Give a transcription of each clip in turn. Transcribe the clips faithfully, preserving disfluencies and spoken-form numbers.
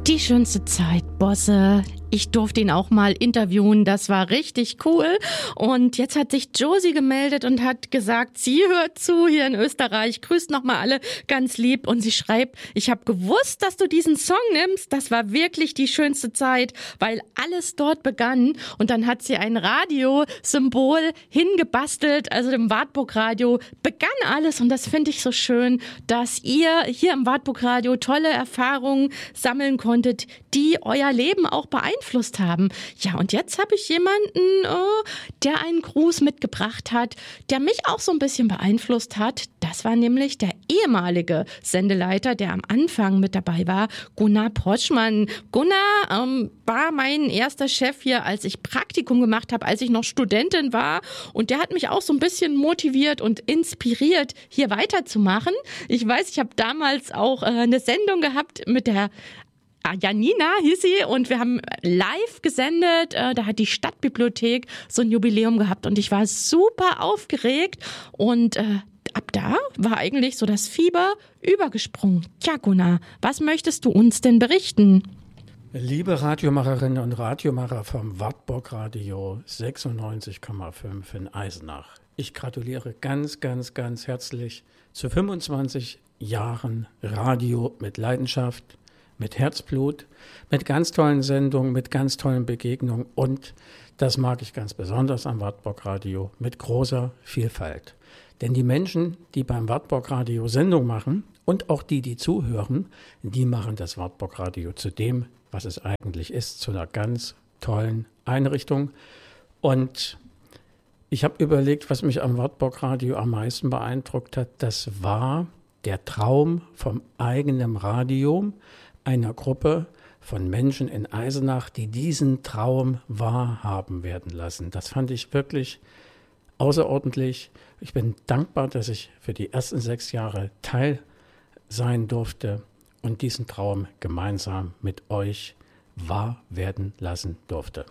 Die schönste Zeit, Bosse. Ich durfte ihn auch mal interviewen, das war richtig cool. Und jetzt hat sich Josie gemeldet und hat gesagt, sie hört zu hier in Österreich, grüßt nochmal alle ganz lieb. Und sie schreibt, ich habe gewusst, dass du diesen Song nimmst, das war wirklich die schönste Zeit, weil alles dort begann. Und dann hat sie ein Radiosymbol hingebastelt, also im Wartburg-Radio begann alles. Und das finde ich so schön, dass ihr hier im Wartburg-Radio tolle Erfahrungen sammeln konntet, die euer Leben auch beeinflusst haben. Ja, und jetzt habe ich jemanden, oh, der einen Gruß mitgebracht hat, der mich auch so ein bisschen beeinflusst hat. Das war nämlich der ehemalige Sendeleiter, der am Anfang mit dabei war, Gunnar Poschmann. Gunnar ähm, war mein erster Chef hier, als ich Praktikum gemacht habe, als ich noch Studentin war. Und der hat mich auch so ein bisschen motiviert und inspiriert, hier weiterzumachen. Ich weiß, ich habe damals auch äh, eine Sendung gehabt mit der Janina hieß sie und wir haben live gesendet, da hat die Stadtbibliothek so ein Jubiläum gehabt und ich war super aufgeregt und äh, ab da war eigentlich so das Fieber übergesprungen. Tja, Gunnar, was möchtest du uns denn berichten? Liebe Radiomacherinnen und Radiomacher vom Wartburg Radio sechsundneunzig Komma fünf in Eisenach. Ich gratuliere ganz, ganz, ganz herzlich zu fünfundzwanzig Jahren Radio mit Leidenschaft, mit Herzblut, mit ganz tollen Sendungen, mit ganz tollen Begegnungen und, das mag ich ganz besonders am Wartburg Radio, mit großer Vielfalt. Denn die Menschen, die beim Wartburg Radio Sendung machen und auch die, die zuhören, die machen das Wartburg Radio zu dem, was es eigentlich ist, zu einer ganz tollen Einrichtung. Und ich habe überlegt, was mich am Wartburg Radio am meisten beeindruckt hat. Das war der Traum vom eigenen Radio, einer Gruppe von Menschen in Eisenach, die diesen Traum wahrhaben werden lassen. Das fand ich wirklich außerordentlich. Ich bin dankbar, dass ich für die ersten sechs Jahre Teil sein durfte und diesen Traum gemeinsam mit euch wahr werden lassen durfte.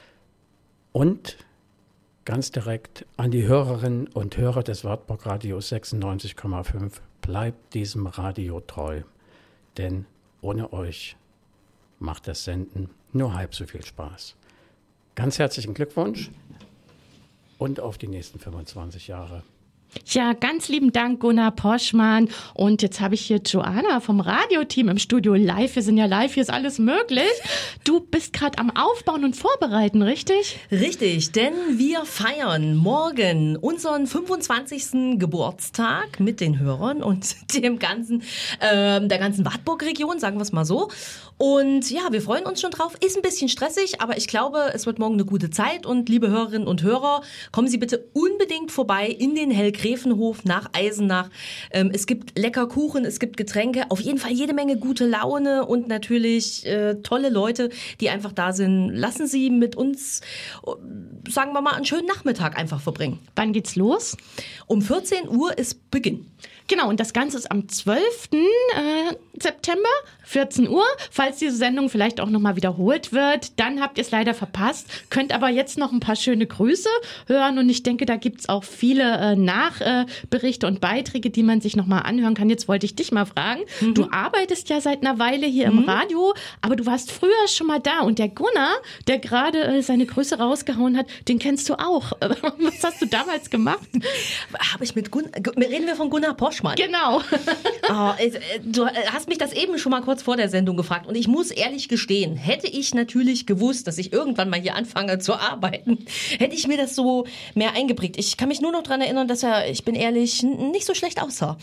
Und ganz direkt an die Hörerinnen und Hörer des Wartburg Radios sechsundneunzig Komma fünf, bleibt diesem Radio treu, denn ohne euch macht das Senden nur halb so viel Spaß. Ganz herzlichen Glückwunsch und auf die nächsten fünfundzwanzig Jahre. Ja, ganz lieben Dank, Gunnar Poschmann. Und jetzt habe ich hier Joanna vom Radioteam im Studio live. Wir sind ja live, hier ist alles möglich. Du bist gerade am Aufbauen und Vorbereiten, richtig? Richtig, denn wir feiern morgen unseren fünfundzwanzigsten Geburtstag mit den Hörern und dem ganzen, äh, der ganzen Wartburg-Region, sagen wir es mal so. Und ja, wir freuen uns schon drauf. Ist ein bisschen stressig, aber ich glaube, es wird morgen eine gute Zeit. Und liebe Hörerinnen und Hörer, kommen Sie bitte unbedingt vorbei in den Hellgräfenhof nach Eisenach. Ähm, es gibt lecker Kuchen, es gibt Getränke, auf jeden Fall jede Menge gute Laune und natürlich äh, tolle Leute, die einfach da sind. Lassen Sie mit uns, sagen wir mal, einen schönen Nachmittag einfach verbringen. Wann geht's los? Um vierzehn Uhr ist Beginn. Genau, und das Ganze ist am zwölften September, vierzehn Uhr. Falls diese Sendung vielleicht auch nochmal wiederholt wird, dann habt ihr es leider verpasst. Könnt aber jetzt noch ein paar schöne Grüße hören und ich denke, da gibt's auch viele äh, Nachberichte äh, und Beiträge, die man sich nochmal anhören kann. Jetzt wollte ich dich mal fragen, mhm. du arbeitest ja seit einer Weile hier mhm. im Radio, aber du warst früher schon mal da und der Gunnar, der gerade äh, seine Grüße rausgehauen hat, den kennst du auch. Was hast du damals gemacht? Habe ich mit Gunnar, reden wir von Gunnar Poschmann? Genau. Oh, du hast mich das eben schon mal kurz vor der Sendung gefragt und ich muss ehrlich gestehen, hätte ich natürlich gewusst, dass ich irgendwann mal hier anfange zu arbeiten, hätte ich mir das so mehr eingeprägt. Ich kann mich nur noch daran erinnern, dass er, ich bin ehrlich, nicht so schlecht aussah.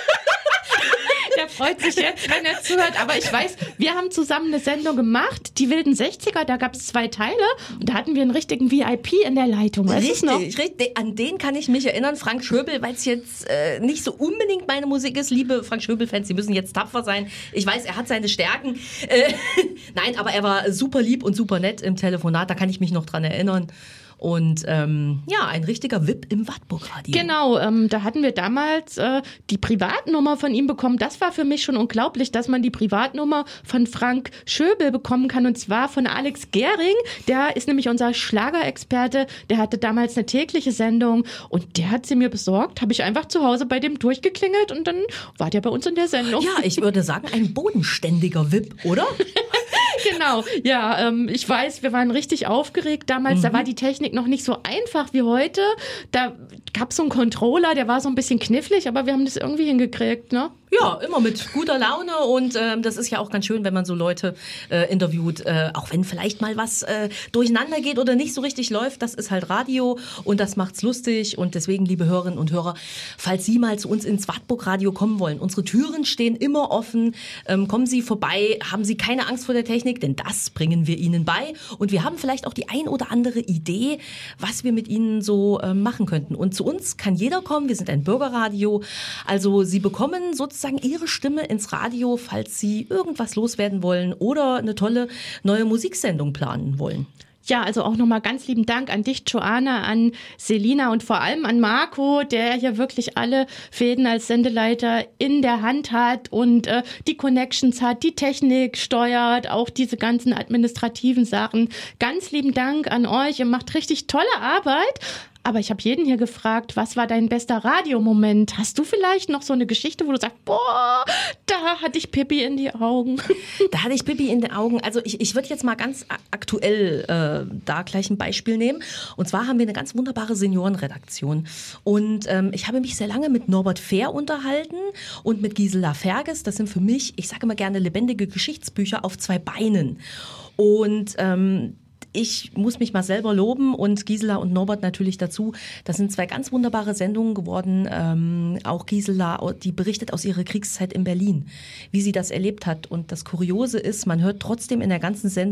Der freut sich jetzt, wenn er zuhört. Aber ich weiß, wir haben zusammen eine Sendung gemacht, die wilden sechziger, da gab es zwei Teile und da hatten wir einen richtigen V I P in der Leitung. Weißt richtig, noch? richtig, an den kann ich mich erinnern. Frank Schöbel, weil es jetzt äh, nicht so unbedingt meine Musik ist. Liebe Frank Schöbel-Fans, Sie müssen jetzt tapfer sein. Ich weiß, er hat seine Stärken. Äh, Nein, aber er war super lieb und super nett im Telefonat, da kann ich mich noch dran erinnern. Und ähm, ja, ein richtiger V I P im Wartburg-Radio. Genau, ähm, da hatten wir damals äh, die Privatnummer von ihm bekommen. Das war für mich schon unglaublich, dass man die Privatnummer von Frank Schöbel bekommen kann. Und zwar von Alex Gehring. Der ist nämlich unser Schlagerexperte. Der hatte damals eine tägliche Sendung und der hat sie mir besorgt. Habe ich einfach zu Hause bei dem durchgeklingelt und dann war der bei uns in der Sendung. Ja, ich würde sagen, ein bodenständiger V I P, oder? Genau, ja, ähm, ich weiß, wir waren richtig aufgeregt damals. Mhm. Da war die Technik noch nicht so einfach wie heute. Da gab es so einen Controller, der war so ein bisschen knifflig, aber wir haben das irgendwie hingekriegt, ne? Ja, immer mit guter Laune und ähm, das ist ja auch ganz schön, wenn man so Leute äh, interviewt, äh, auch wenn vielleicht mal was äh, durcheinander geht oder nicht so richtig läuft, das ist halt Radio und das macht's lustig und deswegen, liebe Hörerinnen und Hörer, falls Sie mal zu uns ins Wartburg Radio kommen wollen, unsere Türen stehen immer offen, ähm, kommen Sie vorbei, haben Sie keine Angst vor der Technik, denn das bringen wir Ihnen bei und wir haben vielleicht auch die ein oder andere Idee, was wir mit Ihnen so äh, machen könnten und zu uns kann jeder kommen, wir sind ein Bürgerradio, also Sie bekommen sozusagen Ihre Stimme ins Radio, falls Sie irgendwas loswerden wollen oder eine tolle neue Musiksendung planen wollen. Ja, also auch nochmal ganz lieben Dank an dich, Joanna, an Selina und vor allem an Marco, der hier wirklich alle Fäden als Sendeleiter in der Hand hat und äh, die Connections hat, die Technik steuert, auch diese ganzen administrativen Sachen. Ganz lieben Dank an euch, ihr macht richtig tolle Arbeit. Aber ich habe jeden hier gefragt, was war dein bester Radiomoment? Hast du vielleicht noch so eine Geschichte, wo du sagst, boah, da hatte ich Pippi in die Augen? Da hatte ich Pippi in den Augen. Also ich, ich würde jetzt mal ganz aktuell äh, da gleich ein Beispiel nehmen. Und zwar haben wir eine ganz wunderbare Seniorenredaktion. Und ähm, ich habe mich sehr lange mit Norbert Fehr unterhalten und mit Gisela Ferges. Das sind für mich, ich sage immer gerne, lebendige Geschichtsbücher auf zwei Beinen. Und ähm, ich muss mich mal selber loben und Gisela und Norbert natürlich dazu. Das sind zwei ganz wunderbare Sendungen geworden. Ähm, auch Gisela, die berichtet aus ihrer Kriegszeit in Berlin, wie sie das erlebt hat. Und das Kuriose ist, man hört trotzdem in der ganzen Sendung